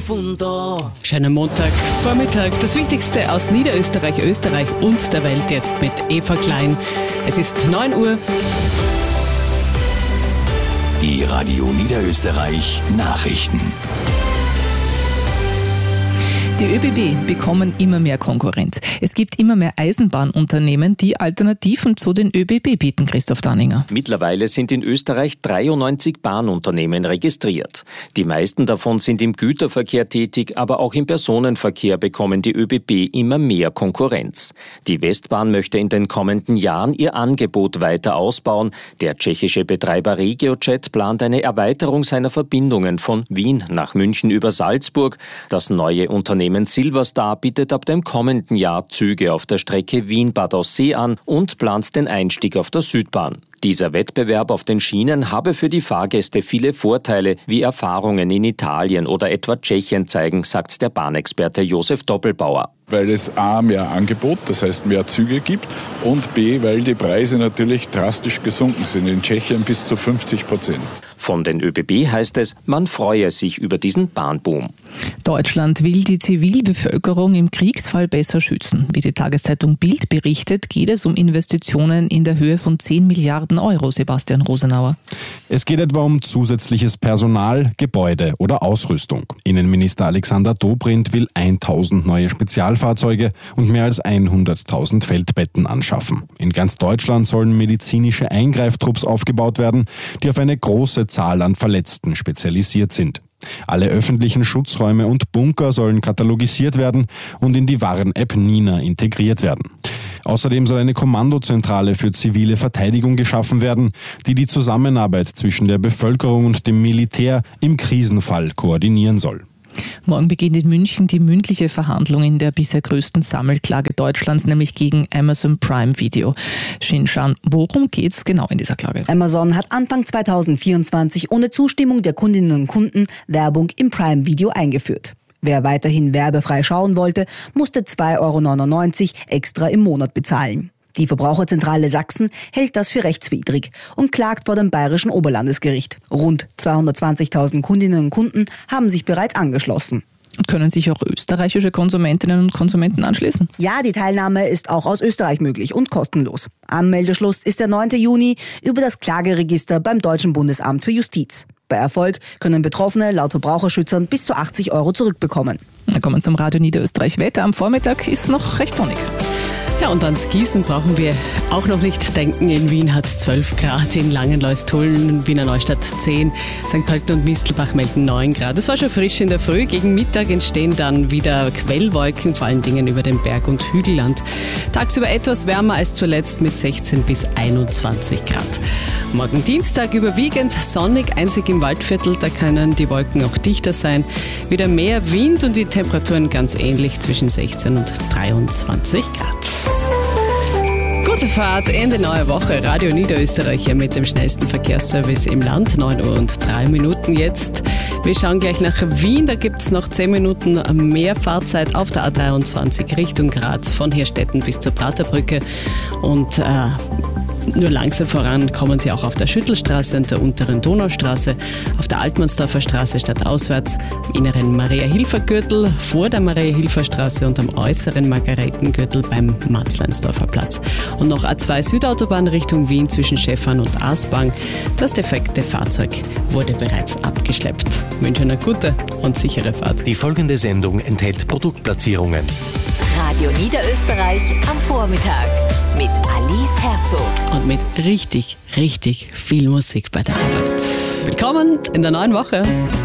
profundo. Schönen Montagvormittag. Das Wichtigste aus Niederösterreich, Österreich und der Welt jetzt mit Eva Klein. Es ist 9 Uhr. Die Radio Niederösterreich Nachrichten. Die ÖBB bekommen immer mehr Konkurrenz. Es gibt immer mehr Eisenbahnunternehmen, die Alternativen zu den ÖBB bieten, Christoph Danninger. Mittlerweile sind in Österreich 93 Bahnunternehmen registriert. Die meisten davon sind im Güterverkehr tätig, aber auch im Personenverkehr bekommen die ÖBB immer mehr Konkurrenz. Die Westbahn möchte in den kommenden Jahren ihr Angebot weiter ausbauen. Der tschechische Betreiber RegioJet plant eine Erweiterung seiner Verbindungen von Wien nach München über Salzburg. Das neue Unternehmen Silverstar bietet ab dem kommenden Jahr Züge auf der Strecke Wien-Bad Aussee an und plant den Einstieg auf der Südbahn. Dieser Wettbewerb auf den Schienen habe für die Fahrgäste viele Vorteile, wie Erfahrungen in Italien oder etwa Tschechien zeigen, sagt der Bahnexperte Josef Doppelbauer. Weil es A, mehr Angebot, das heißt mehr Züge gibt, und B, weil die Preise natürlich drastisch gesunken sind, in Tschechien bis zu 50%. Von den ÖBB heißt es, man freue sich über diesen Bahnboom. Deutschland will die Zivilbevölkerung im Kriegsfall besser schützen. Wie die Tageszeitung Bild berichtet, geht es um Investitionen in der Höhe von 10 Milliarden Euro, Sebastian Rosenauer. Es geht etwa um zusätzliches Personal, Gebäude oder Ausrüstung. Innenminister Alexander Dobrindt will 1000 neue Spezialfahrzeuge und mehr als 100.000 Feldbetten anschaffen. In ganz Deutschland sollen medizinische Eingreiftrupps aufgebaut werden, die auf eine große Zahl an Verletzten spezialisiert sind. Alle öffentlichen Schutzräume und Bunker sollen katalogisiert werden und in die Warn-App Nina integriert werden. Außerdem soll eine Kommandozentrale für zivile Verteidigung geschaffen werden, die die Zusammenarbeit zwischen der Bevölkerung und dem Militär im Krisenfall koordinieren soll. Morgen beginnt in München die mündliche Verhandlung in der bisher größten Sammelklage Deutschlands, nämlich gegen Amazon Prime Video. Shinshan, worum geht es genau in dieser Klage? Amazon hat Anfang 2024 ohne Zustimmung der Kundinnen und Kunden Werbung im Prime Video eingeführt. Wer weiterhin werbefrei schauen wollte, musste 2,99 € extra im Monat bezahlen. Die Verbraucherzentrale Sachsen hält das für rechtswidrig und klagt vor dem Bayerischen Oberlandesgericht. Rund 220.000 Kundinnen und Kunden haben sich bereits angeschlossen. Können sich auch österreichische Konsumentinnen und Konsumenten anschließen? Ja, die Teilnahme ist auch aus Österreich möglich und kostenlos. Anmeldeschluss ist der 9. Juni über das Klageregister beim Deutschen Bundesamt für Justiz. Bei Erfolg können Betroffene laut Verbraucherschützern bis zu 80 € zurückbekommen. Wir kommen zum Radio Niederösterreich Wetter. Am Vormittag ist noch recht sonnig. Ja, und ans Gießen brauchen wir auch noch nicht denken. In Wien hat es 12 Grad, in Langenlois-Tulln, Wiener Neustadt 10, St. Pölten und Mistelbach melden 9 Grad. Es war schon frisch in der Früh. Gegen Mittag entstehen dann wieder Quellwolken, vor allen Dingen über dem Berg- und Hügelland. Tagsüber etwas wärmer als zuletzt mit 16 bis 21 Grad. Morgen Dienstag überwiegend sonnig, einzig im Waldviertel, da können die Wolken auch dichter sein. Wieder mehr Wind und die Temperaturen ganz ähnlich zwischen 16 und 23 Grad. Gute Fahrt in die neue Woche. Radio Niederösterreich mit dem schnellsten Verkehrsservice im Land. 9 Uhr und 3 Minuten jetzt. Wir schauen gleich nach Wien. Da gibt es noch 10 Minuten mehr Fahrzeit auf der A23 Richtung Graz. Von Hirstetten bis zur Praterbrücke. Und nur langsam voran kommen Sie auch auf der Schüttelstraße und der unteren Donaustraße, auf der Altmannsdorfer Straße stadtauswärts, im inneren Maria-Hilfer-Gürtel, vor der Maria-Hilfer-Straße und am äußeren Margaretengürtel beim Matzleinsdorfer Platz. Und noch A2 Südautobahn Richtung Wien zwischen Schäffern und Aspang. Das defekte Fahrzeug wurde bereits abgeschleppt. Ich wünsche eine gute und sichere Fahrt. Die folgende Sendung enthält Produktplatzierungen. Radio Niederösterreich am Vormittag mit Alice Herzog. Und mit richtig, richtig viel Musik bei der Arbeit. Willkommen in der neuen Woche.